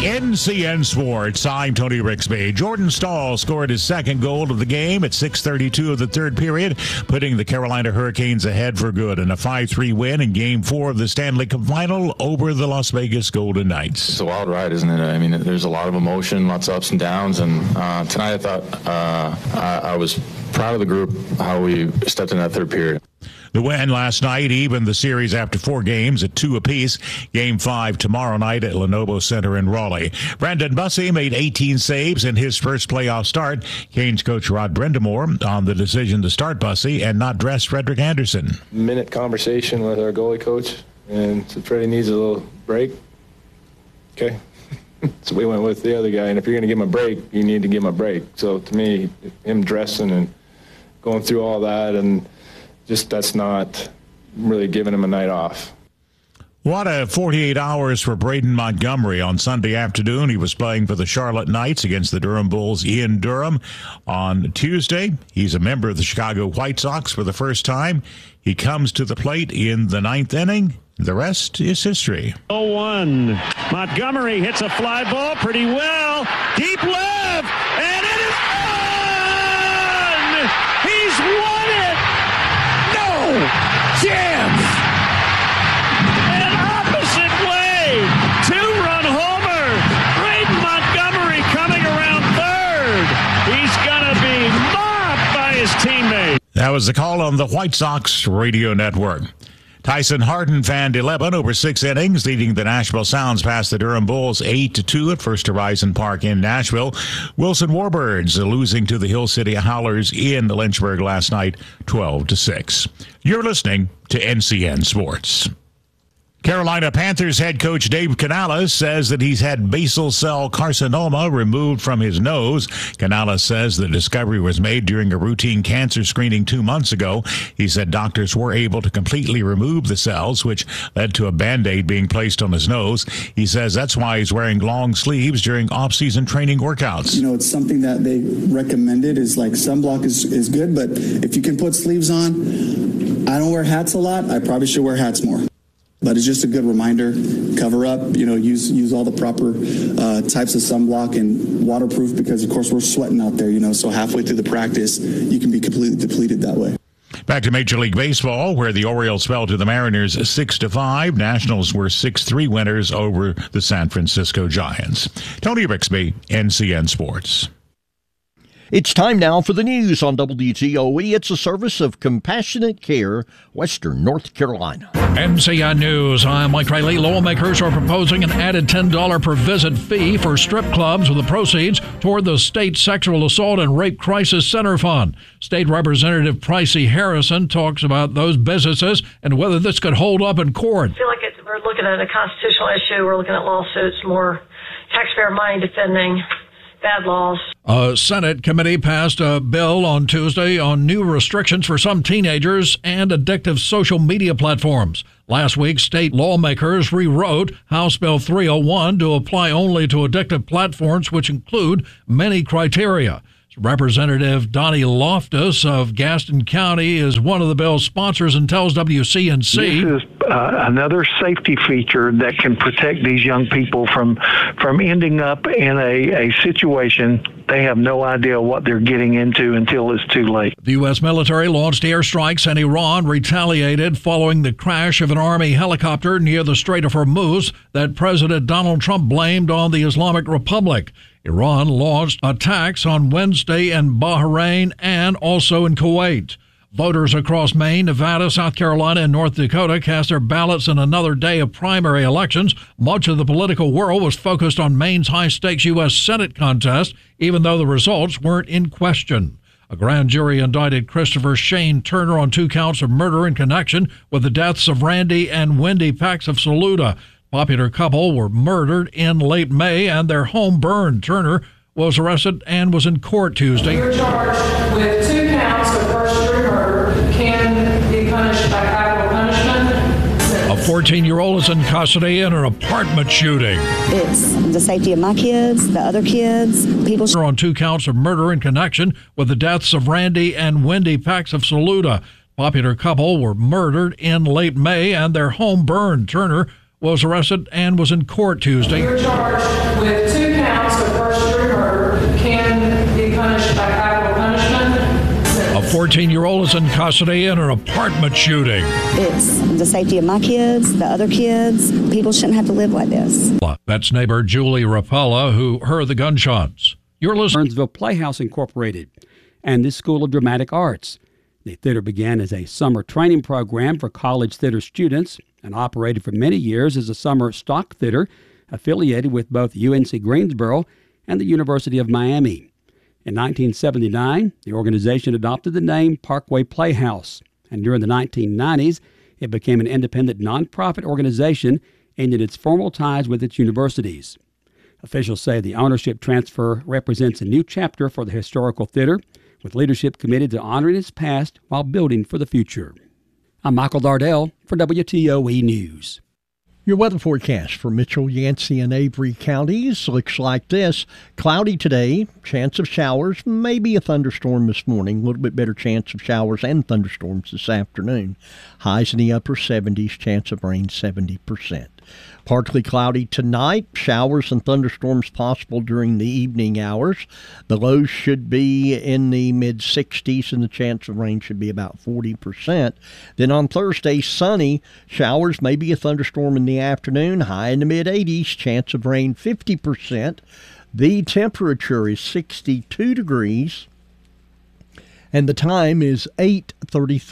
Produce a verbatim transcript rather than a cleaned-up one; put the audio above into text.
N C N Sports, I'm Tony Rixby. Jordan Stahl scored his second goal of the game at six thirty-two of the third period, putting the Carolina Hurricanes ahead for good in a five three win in Game four of the Stanley Cup Final over the Las Vegas Golden Knights. It's a wild ride, isn't it? I mean, there's a lot of emotion, lots of ups and downs, and uh, tonight I thought uh, I, I was proud of the group, how we stepped in that third period. The win last night evened the series after four games at two apiece. Game five tomorrow night at Lenovo Center in Raleigh. Brendan Bussey made eighteen saves in his first playoff start. Canes coach Rod Brindamore on the decision to start Bussey and not dress Frederick Anderson. Minute conversation with our goalie coach, and said Freddie needs a little break. Okay. So we went with the other guy, and if you're going to give him a break, you need to give him a break. So to me, him dressing and going through all that, and just that's not really giving him a night off. What a forty-eight hours for Braden Montgomery on Sunday afternoon. He was playing for the Charlotte Knights against the Durham Bulls in Durham. On Tuesday, he's a member of the Chicago White Sox for the first time. He comes to the plate in the ninth inning. The rest is history. oh one. Montgomery hits a fly ball pretty well. Deep left, and it is gone! He's won it! No chance! An opposite way! Two-run homer! Braden Montgomery coming around third! He's gonna be mobbed by his teammate. That was the call on the White Sox radio network. Tyson Harden fanned eleven over six innings, leading the Nashville Sounds past the Durham Bulls eight to two at First Horizon Park in Nashville. Wilson Warbirds losing to the Hill City Howlers in Lynchburg last night twelve to six. You're listening to N C N Sports. Carolina Panthers head coach Dave Canales says that he's had basal cell carcinoma removed from his nose. Canales says the discovery was made during a routine cancer screening two months ago. He said doctors were able to completely remove the cells, which led to a Band-Aid being placed on his nose. He says that's why he's wearing long sleeves during off-season training workouts. You know, it's something that they recommended is like sunblock is, is good, but if you can put sleeves on, I don't wear hats a lot. I probably should wear hats more. But it's just a good reminder, cover up, you know, use use all the proper uh, types of sunblock and waterproof because, of course, we're sweating out there, you know, so halfway through the practice, you can be completely depleted that way. Back to Major League Baseball, where the Orioles fell to the Mariners six to five. Nationals were six three winners over the San Francisco Giants. Tony Rixby, N C N Sports. It's time now for the news on W T O E. It's a service of Compassionate Care, Western North Carolina. N C N News, I'm Mike Riley. Lawmakers are proposing an added ten dollars per visit fee for strip clubs with the proceeds toward the State Sexual Assault and Rape Crisis Center Fund. State Representative Pricey Harrison talks about those businesses and whether this could hold up in court. I feel like it's, we're looking at a constitutional issue. We're looking at lawsuits, more taxpayer money defending bad laws. A Senate committee passed a bill on Tuesday on new restrictions for some teenagers and addictive social media platforms. Last week, state lawmakers rewrote House Bill three oh one to apply only to addictive platforms, which include many criteria. Representative Donnie Loftus of Gaston County is one of the bill's sponsors and tells W C N C. This is uh, another safety feature that can protect these young people from from ending up in a, a situation they have no idea what they're getting into until it's too late. The U S military launched airstrikes and Iran retaliated following the crash of an Army helicopter near the Strait of Hormuz that President Donald Trump blamed on the Islamic Republic. Iran launched attacks on Wednesday in Bahrain and also in Kuwait. Voters across Maine, Nevada, South Carolina, and North Dakota cast their ballots in another day of primary elections. Much of the political world was focused on Maine's high-stakes U S Senate contest, even though the results weren't in question. A grand jury indicted Christopher Shane Turner on two counts of murder in connection with the deaths of Randy and Wendy Pax of Saluda. Popular couple were murdered in late May and their home burned. Turner was arrested and was in court Tuesday. You're charged with two counts of first-degree murder, can be punished by capital punishment. A fourteen-year-old is in custody in an apartment shooting. It's the safety of my kids, the other kids, people. On two counts of murder in connection with the deaths of Randy and Wendy Pax of Saluda. Popular couple were murdered in late May and their home burned. Turner was arrested and was in court Tuesday. You're charged with two counts of first-degree murder, can be punished by capital punishment. A fourteen-year-old is in custody in an apartment shooting. It's the safety of my kids, the other kids. People shouldn't have to live like this. That's neighbor Julie Rapella, who heard the gunshots. You're listening. Burnsville Playhouse Incorporated and the School of Dramatic Arts. The theater began as a summer training program for college theater students and operated for many years as a summer stock theater affiliated with both U N C Greensboro and the University of Miami. In nineteen seventy-nine, the organization adopted the name Parkway Playhouse, and during the nineteen nineties, it became an independent nonprofit organization ending its formal ties with its universities. Officials say the ownership transfer represents a new chapter for the historical theater, with leadership committed to honoring its past while building for the future. I'm Michael Dardell for W T O E News. Your weather forecast for Mitchell, Yancey, and Avery counties looks like this. Cloudy today, chance of showers, maybe a thunderstorm this morning, a little bit better chance of showers and thunderstorms this afternoon. Highs in the upper seventies, chance of rain seventy percent. Partly cloudy tonight, showers and thunderstorms possible during the evening hours. The lows should be in the mid-sixties and the chance of rain should be about forty percent. Then on Thursday, sunny, showers, maybe a thunderstorm in the afternoon, high in the mid-eighties, chance of rain fifty percent. The temperature is sixty-two degrees and the time is eight thirty-three.